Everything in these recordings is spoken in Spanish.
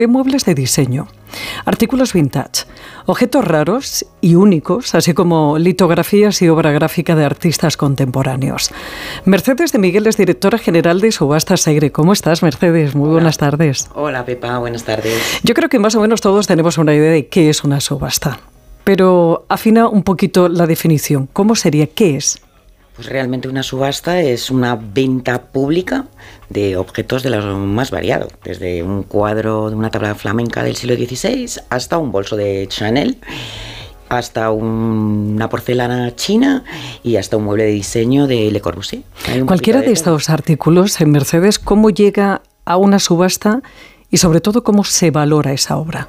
muebles de diseño, artículos vintage, objetos raros y únicos, así como litografías y obra gráfica de artistas contemporáneos. Mercedes de Miguel es directora general de Subastas Segre. ¿Cómo estás, Mercedes? Muy buenas tardes. Hola, Pepa, buenas tardes. Yo creo que más o menos todos tenemos una idea de qué es una subasta, pero afina un poquito la definición. ¿Cómo sería? ¿Qué es? Pues realmente una subasta es una venta pública de objetos de lo más variado, desde un cuadro de una tabla flamenca del siglo XVI hasta un bolso de Chanel, hasta una porcelana china y hasta un mueble de diseño de Le Corbusier. Cualquiera de estos artículos en Mercedes, ¿cómo llega a una subasta y sobre todo cómo se valora esa obra?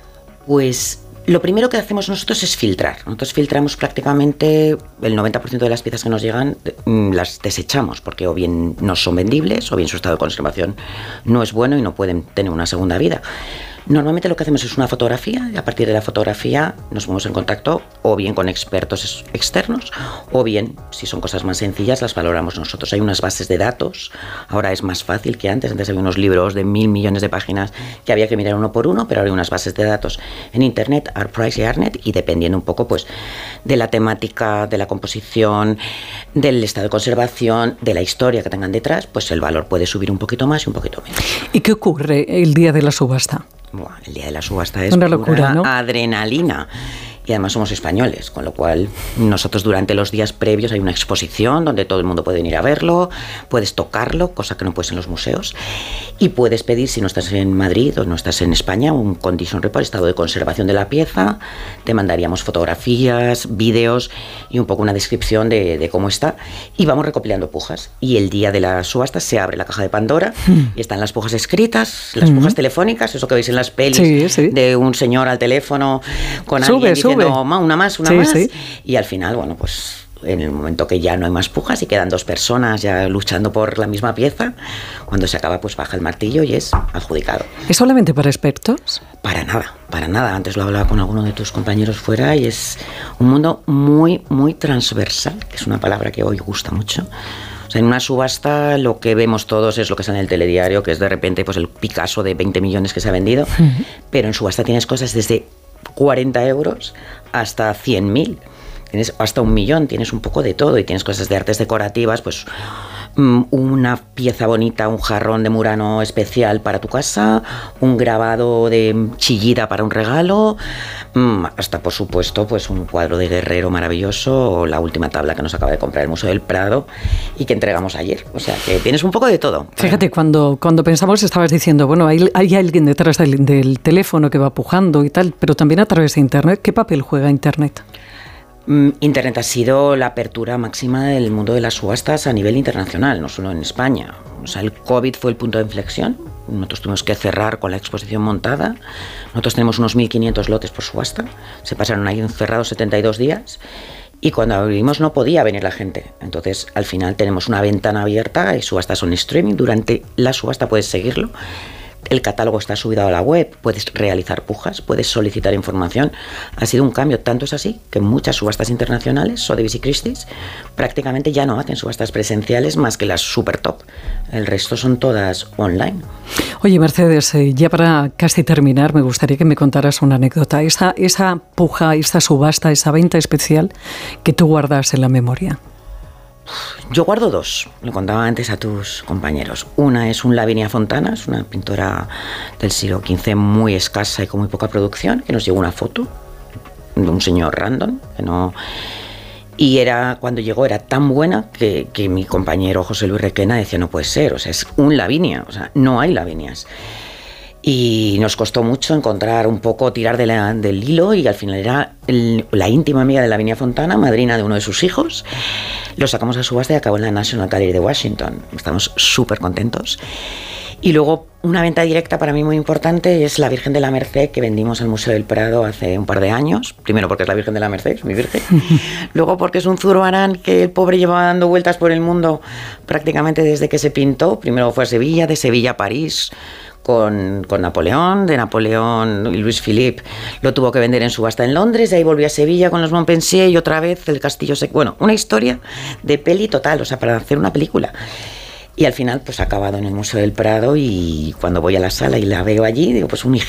Pues lo primero que hacemos nosotros es filtrar. Nosotros filtramos prácticamente el 90% de las piezas que nos llegan, las desechamos porque o bien no son vendibles o bien su estado de conservación no es bueno y no pueden tener una segunda vida. Normalmente lo que hacemos es una fotografía y a partir de la fotografía nos ponemos en contacto o bien con expertos externos o bien, si son cosas más sencillas, las valoramos nosotros. Hay unas bases de datos, ahora es más fácil que antes había unos libros de 1.000 millones de páginas que había que mirar uno por uno, pero ahora hay unas bases de datos en Internet, Artprice y Artnet, y dependiendo un poco pues de la temática, de la composición, del estado de conservación, de la historia que tengan detrás, pues el valor puede subir un poquito más y un poquito menos. ¿Y qué ocurre el día de la subasta? Bueno, el día de la subasta es una locura, ¿no? Adrenalina. Y además somos españoles, con lo cual nosotros durante los días previos hay una exposición donde todo el mundo puede venir a verlo, puedes tocarlo, cosa que no puedes en los museos, y puedes pedir, si no estás en Madrid o no estás en España, un condition report, estado de conservación de la pieza. Te mandaríamos fotografías, vídeos y un poco una descripción de cómo está, y vamos recopilando pujas. Y el día de la subasta se abre la caja de Pandora y están las pujas escritas, las pujas telefónicas, eso que veis en las pelis, sí. De un señor al teléfono con alguien diciendo una más, sí. Y al final, bueno, pues en el momento que ya no hay más pujas y quedan dos personas ya luchando por la misma pieza, cuando se acaba pues baja el martillo y es adjudicado. ¿Es solamente para expertos? Para nada. Antes lo hablaba con alguno de tus compañeros fuera y es un mundo muy, muy transversal, que es una palabra que hoy gusta mucho. O sea, en una subasta lo que vemos todos es lo que sale en el telediario, que es de repente pues el Picasso de 20 millones que se ha vendido, pero en subasta tienes cosas desde 40 euros hasta 100.000, tienes hasta 1.000.000, tienes un poco de todo y tienes cosas de artes decorativas, pues una pieza bonita, un jarrón de Murano especial para tu casa, un grabado de Chillida para un regalo, hasta por supuesto pues un cuadro de Guerrero maravilloso o la última tabla que nos acaba de comprar el Museo del Prado y que entregamos ayer. O sea que tienes un poco de todo. Fíjate, cuando pensamos estabas diciendo, bueno, hay alguien detrás del teléfono que va pujando y tal, pero también a través de Internet. ¿Qué papel juega Internet? Internet ha sido la apertura máxima del mundo de las subastas a nivel internacional, no solo en España. O sea, el COVID fue el punto de inflexión. Nosotros tuvimos que cerrar con la exposición montada. Nosotros tenemos unos 1.500 lotes por subasta. Se pasaron ahí encerrados 72 días. Y cuando abrimos no podía venir la gente. Entonces, al final tenemos una ventana abierta y subastas son streaming. Durante la subasta puedes seguirlo. El catálogo está subido a la web, puedes realizar pujas, puedes solicitar información. Ha sido un cambio, tanto es así que muchas subastas internacionales, Sotheby's y Christie's, prácticamente ya no hacen subastas presenciales más que las super top. El resto son todas online. Oye, Mercedes, ya para casi terminar, me gustaría que me contaras una anécdota. Esa puja, esa subasta, esa venta especial que tú guardas en la memoria. Yo guardo dos, lo contaba antes a tus compañeros. Una es un Lavinia Fontana, es una pintora del siglo XV muy escasa y con muy poca producción, que nos llegó una foto de un señor random, que no... Y cuando llegó era tan buena que mi compañero José Luis Requena decía, no puede ser, o sea, es un Lavinia, o sea, no hay Lavinias. Y nos costó mucho encontrar un poco, tirar del hilo, y al final era la íntima amiga de Lavinia Fontana, madrina de uno de sus hijos. Lo sacamos a subasta y acabó en la National Gallery de Washington. Estamos súper contentos. Y luego una venta directa para mí muy importante es la Virgen de la Merced, que vendimos al Museo del Prado hace un par de años. Primero porque es la Virgen de la Merced, es mi virgen. Luego porque es un zurbarán que el pobre llevaba dando vueltas por el mundo prácticamente desde que se pintó. Primero fue a Sevilla, de Sevilla a París, con Napoleón, de Napoleón y Luis Philippe lo tuvo que vender en subasta en Londres, de ahí volvió a Sevilla con los Montpensier y otra vez el Castillo bueno, una historia de peli total, o sea, para hacer una película. Y al final pues ha acabado en el Museo del Prado, y cuando voy a la sala y la veo allí, digo, pues un